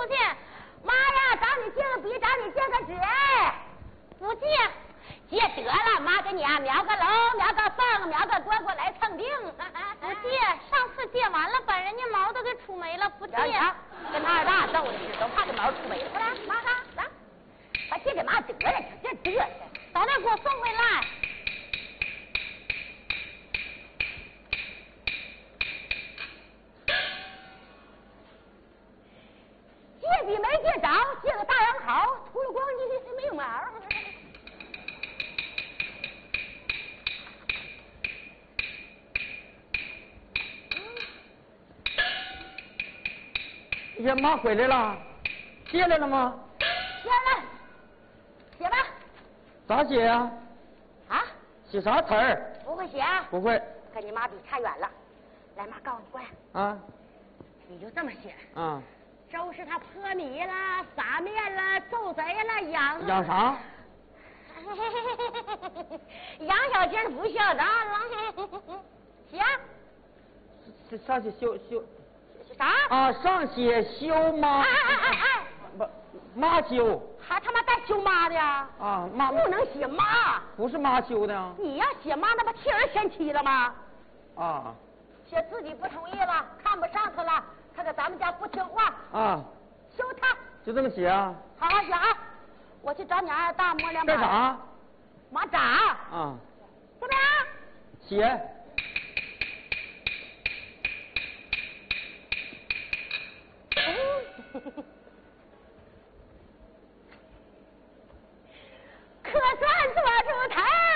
父亲，妈呀，找你借个笔，找你借个纸。不借，借得了，妈给你啊描个楼，描个凤，描个多过来蹭腚。 不借，上次借完了，把人家毛都给出没了，不借。 跟他二大斗的是，都怕这毛出没了。过来，妈哈，来，把借给妈得了，这得瑟。 早点给我送回来。 借笔没借着，借个大洋好，秃噜光你没有毛。 呀，妈回来了，写来了吗？ 写了，写吧。 咋写呀？ 啊？ 写啥词儿？ 不会写啊？ 不会。 跟你妈比差远了。来，妈告诉你，过来。 啊。 你就这么写。 啊。 周是他泼米了，撒面了，揍贼了，养啥？ 杨小静不孝长了。写。 上去修。 啥？ 啊，上写修妈。 哎， 不，妈修。 还他妈带修妈的呀？ 啊，妈不能写妈。 不是妈修的。 你要写妈，那不替人先妻了吗？ 啊。 写自己不同意了，看不上他了，他搁咱们家不听话。 啊。 修他。 就这么写啊？ 好好写啊！我去找你二大摸两把。 干啥？ 马掌。 啊。 怎么样？ 写。